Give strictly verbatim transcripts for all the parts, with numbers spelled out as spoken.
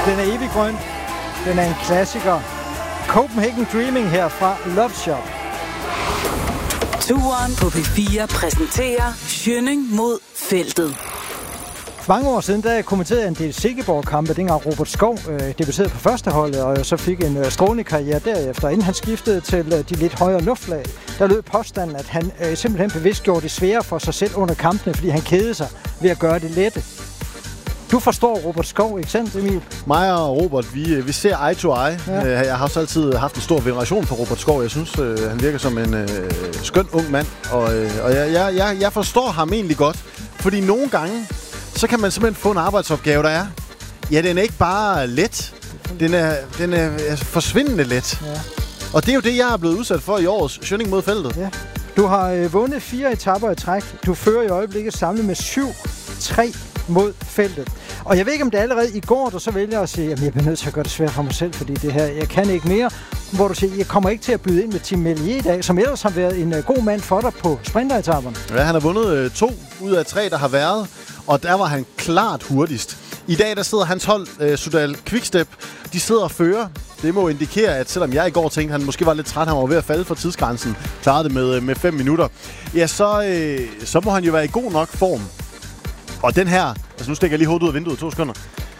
Den er evig grøn. Den er en klassiker. Copenhagen Dreaming her fra Love Shop. Turen på P fire præsenterer Schønning mod feltet. For mange år siden, der kommenterede jeg en del Silkeborg-kampe, dengang Robert Skov øh, debuterede på førsteholdet, og så fik en øh, strålende karriere derefter. Inden han skiftede til øh, de lidt højere luftlag, der lød påstanden, at han øh, simpelthen bevidst gjorde det sværere for sig selv under kampene, fordi han kedede sig ved at gøre det lette. Du forstår Robert Skov, ikke sandt, Emil? Mig og Robert, vi, vi ser eye to eye. Ja. Jeg har også altid haft en stor veneration for Robert Skov. Jeg synes, øh, han virker som en øh, skøn ung mand, og, øh, og jeg, jeg, jeg, jeg forstår ham egentlig godt. Fordi nogle gange, så kan man simpelthen få en arbejdsopgave, der er. Ja, den er ikke bare let. Den er, den er forsvindende let. Ja. Og det er jo det, jeg er blevet udsat for i årets Schønning mod feltet. Ja. Du har øh, vundet fire etaper i træk. Du fører i øjeblikket samlet med syv tre mod feltet. Og jeg ved ikke, om det allerede i går, du så vælger at sige, at jeg bliver nødt til at gøre det svært for mig selv, fordi det her, jeg kan ikke mere. Hvor du siger, jeg kommer ikke til at byde ind med Tim Melier i dag, som ellers har været en uh, god mand for dig på sprinteretaperne. Ja, han har vundet øh, to ud af tre, der har været, og der var han klart hurtigst. I dag, der sidder hans hold, øh, Sudal Quickstep, de sidder og fører. Det må indikere, at selvom jeg i går tænkte, at han måske var lidt træt, han var ved at falde for tidsgrænsen, klarede det med, med fem minutter, ja, så, øh, så må han jo være i god nok form. Og den her, altså nu stikker jeg lige hovedet ud af vinduet, to sekunder.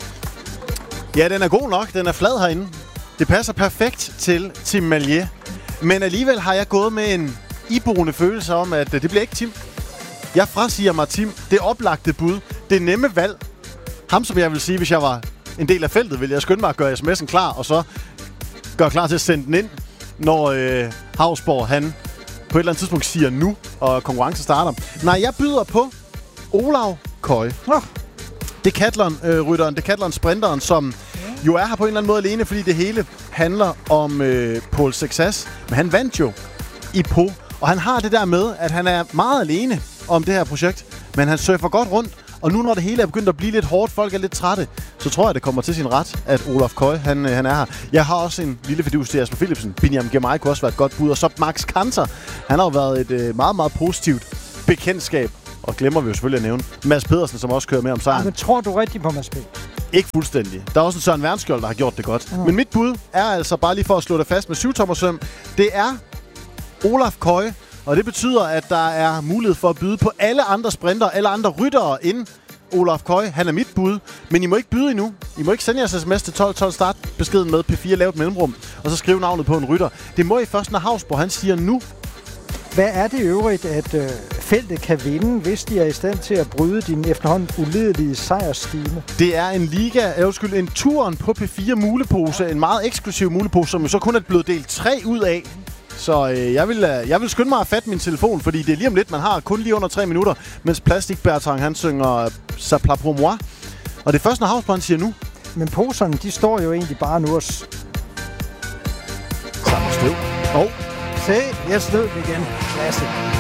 Ja, den er god nok, den er flad herinde. Det passer perfekt til Tim Melier. Men alligevel har jeg gået med en iboende følelse om, at det bliver ikke Tim. Jeg frasiger mig Tim, det oplagte bud, det nemme valg. Ham, som jeg vil sige, hvis jeg var en del af feltet, ville jeg skynde mig at gøre sms'en klar, og så gøre klar til at sende den ind, når øh, Havsborg, han på et eller andet tidspunkt siger nu, og konkurrencen starter. Nej, jeg byder på Olav Køje. Oh. Decathlon-rytteren, Decathlon-sprinteren, som jo er her på en eller anden måde alene, fordi det hele handler om øh, Paul Sexas. Men han vandt jo i Po, og han har det der med, at han er meget alene om det her projekt, men han surfer godt rundt. Og nu når det hele er begyndt at blive lidt hårdt, folk er lidt trætte, så tror jeg, det kommer til sin ret, at Olaf Køje, han, han er her. Jeg har også en lille fidus til Jasper Philipsen. Binyam Girmay kunne også være et godt bud. Og så Max Kanter, han har jo været et øh, meget, meget positivt bekendtskab. Og glemmer vi jo selvfølgelig at nævne Mads Pedersen, som også kører med om sejren. Ja, men tror du rigtig på Mads P? Ikke fuldstændig. Der er også en Søren Wernskjold, der har gjort det godt. Mm. Men mit bud er altså, bare lige for at slå det fast med syv-tommersøm, det er Olaf Køje. Og det betyder, at der er mulighed for at byde på alle andre sprinter, alle andre ryttere end Olaf Køje. Han er mit bud. Men I må ikke byde endnu. I må ikke sende jeres sms til tolv tolv start beskeden med P fire lavet mellemrum, og så skrive navnet på en rytter. Det må I først, når Havsborg han siger nu. Hvad er det øvrigt, at øh, feltet kan vinde, hvis de er i stand til at bryde din efterhånden ulidelige sejrsstime? Det er en liga, jeg undskyld, en turen på P fire mulepose, en meget eksklusiv mulepose, som jo så kun er blevet delt tre ud af. Så øh, jeg, vil, øh, jeg vil skynde mig at fatte min telefon, fordi det er lige om lidt, man har kun lige under tre minutter, mens Plastik Bertrand, han synger Ça plat pour moi. Og det er først, når Havsborg siger nu. Men poserne, de står jo egentlig bare nu og... Sammen støv. Åh. Oh. Se, jeg snød igen. Klasse.